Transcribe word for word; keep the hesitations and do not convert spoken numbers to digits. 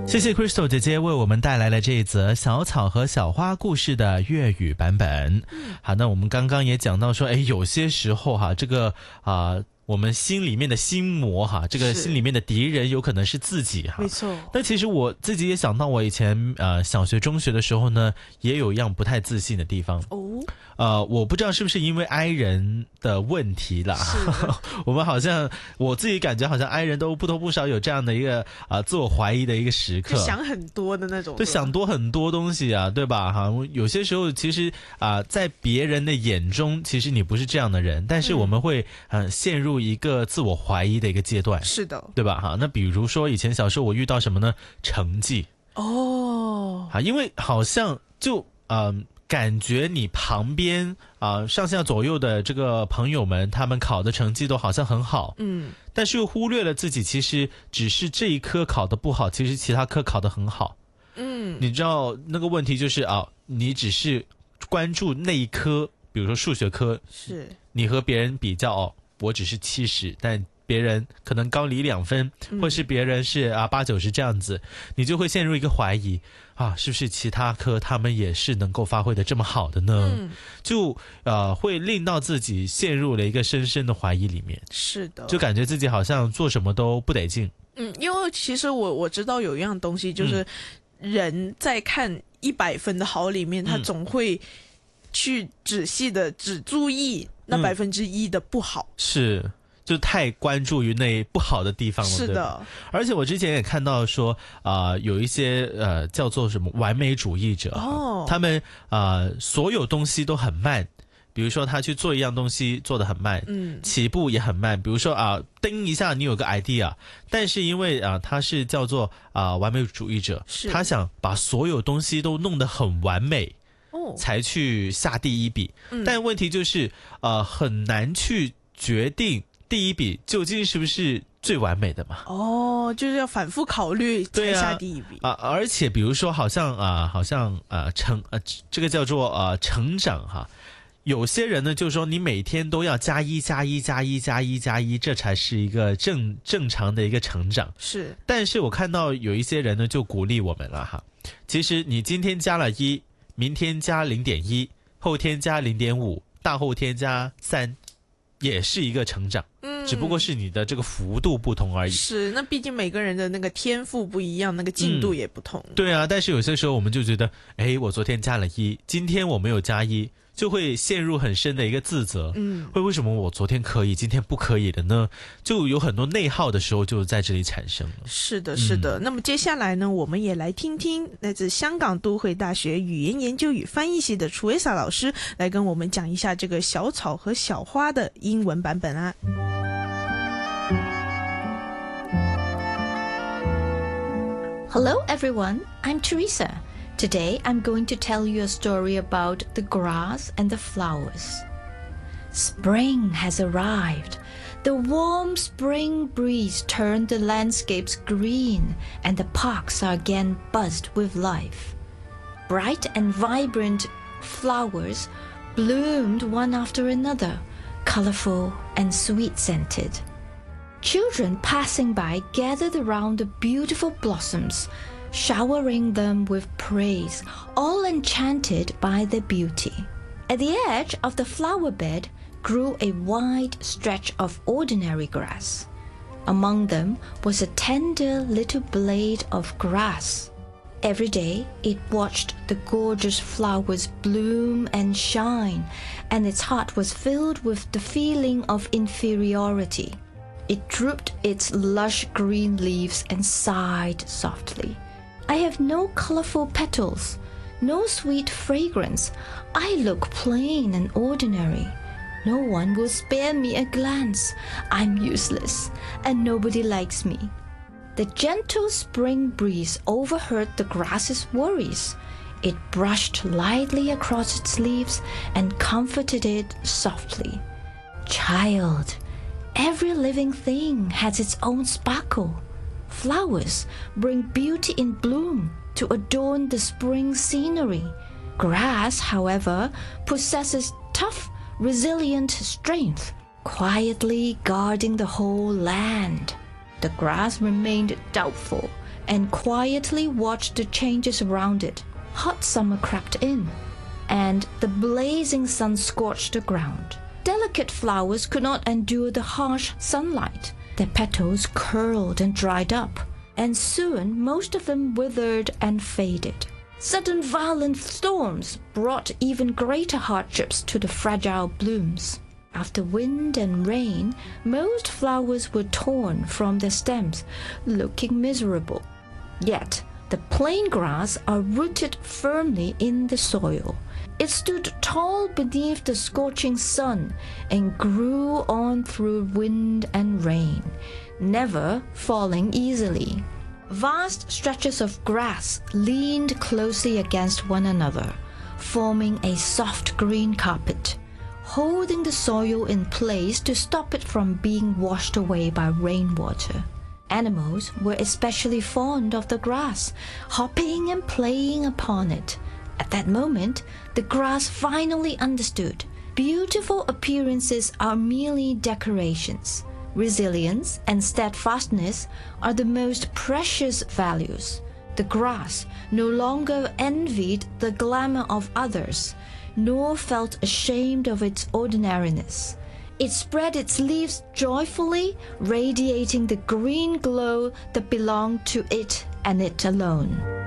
谢谢 Crystal 姐姐为我们带来了这一则小草和小花故事的粤语版本。好，那我们刚刚也讲到说，哎，有些时候哈，这个啊、呃，我们心里面的心魔哈，这个心里面的敌人有可能是自己哈。 没错。 但其实我自己也想到，我以前呃小学、中学的时候呢，也有一样不太自信的地方。 哦。 呃，我不知道是不是因为 I 人的问题啦，我们好像我自己感觉好像 I 人都不多不少有这样的一个啊、呃、自我怀疑的一个时刻， 就想很多的那种， 对，想多很多东西啊，对吧？哈，有些时候其实啊、呃，在别人的眼中，其实你不是这样的人，但是我们会嗯、呃、陷入一个自我怀疑的一个阶段， 是的， 对吧？哈，那比如说以前小时候我遇到什么呢？成绩哦， 啊，因为好像就嗯。呃感觉你旁边啊、呃、上下左右的这个朋友们，他们考的成绩都好像很好， 嗯， 但是又忽略了自己其实只是这一科考得不好，其实其他科考得很好。 嗯， 你知道那个问题就是啊，你只是关注那一科，比如说数学科， 是你和别人比较哦，我只是七十，但别人可能高你两分，或是别人是啊八九十这样子，你就会陷入一个怀疑啊，是不是其他科他们也是能够发挥的这么好的呢？嗯、就呃会令到自己陷入了一个深深的怀疑里面。 是的， 就感觉自己好像做什么都不得劲。 嗯，因为其实我我知道有一样东西，就是人在看一百分的好里面，嗯、他总会去仔细的只注意那百分之一的不好。 嗯、是。就太关注于那不好的地方了， 是的。 而且我之前也看到说，啊、呃，有一些呃叫做什么完美主义者，哦，他们啊、呃、所有东西都很慢，比如说他去做一样东西做得很慢，嗯，起步也很慢。比如说啊，叮一下你有个 idea， 但是因为啊他是叫做啊、呃、完美主义者，他想把所有东西都弄得很完美。哦，才去下第一笔，嗯、但问题就是呃很难去决定。第一笔究竟是不是最完美的嘛？ 哦，就是要反复考虑才下第一笔啊, 啊！而且比如说，好像啊，好像啊成呃、啊，这个叫做呃、啊、成长哈。有些人呢，就是说你每天都要加一加一加一加一加一，这才是一个正正常的一个成长。 是， 但是我看到有一些人呢，就鼓励我们了哈。其实你今天加了一，明天加零点一，后天加零点五，大后天加三。也是一个成长，嗯，只不过是你的这个幅度不同而已。 是，那毕竟每个人的那个天赋不一样，那个进度也不同。 嗯、对啊，但是有些时候我们就觉得，哎，我昨天加了一，今天我没有加一，就会陷入很深的一个自责。嗯，会为什么我昨天可以，今天不可以的呢？就有很多内耗的时候就在这里产生了。 是的，是的。嗯、那么接下来呢，我们也来听听来自香港都会大学语言研究与翻译系的楚维萨老师来跟我们讲一下这个小草和小花的英文版本啊。 Hello everyone, I'm Teresa. Today I'm going to tell you a story about the grass and the flowers. Spring has arrived. The warm spring breeze turned the landscapes green, and the parks are again buzzed with life. Bright and vibrant flowers bloomed one after another, colorful and sweet-scented. Children passing by gathered around the beautiful blossoms, showering them with praise, all enchanted by their beauty. At the edge of the flower bed grew a wide stretch of ordinary grass. Among them was a tender little blade of grass. Every day it watched the gorgeous flowers bloom and shine, and its heart was filled with the feeling of inferiority. It drooped its lush green leaves and sighed softly. I have no colorful petals, no sweet fragrance. I look plain and ordinary. No one will spare me a glance. I'm useless, and nobody likes me. The gentle spring breeze overheard the grass's worries. It brushed lightly across its leaves and comforted it softly. Child, every living thing has its own sparkle. Flowers bring beauty in bloom to adorn the spring scenery. Grass, however, possesses tough, resilient strength, quietly guarding the whole land. The grass remained doubtful and quietly watched the changes around it. Hot summer crept in, and the blazing sun scorched the ground. Delicate flowers could not endure the harsh sunlight. Their petals curled and dried up, and soon most of them withered and faded. Sudden violent storms brought even greater hardships to the fragile blooms. After wind and rain, most flowers were torn from their stems, looking miserable. Yet, the plain grass are rooted firmly in the soil. It stood tall beneath the scorching sun and grew on through wind and rain, never falling easily. Vast stretches of grass leaned closely against one another, forming a soft green carpet, holding the soil in place to stop it from being washed away by rainwater. Animals were especially fond of the grass, hopping and playing upon it. At that moment, the grass finally understood. Beautiful appearances are merely decorations. Resilience and steadfastness are the most precious values. The grass no longer envied the glamour of others, nor felt ashamed of its ordinariness. It spread its leaves joyfully, radiating the green glow that belonged to it and it alone.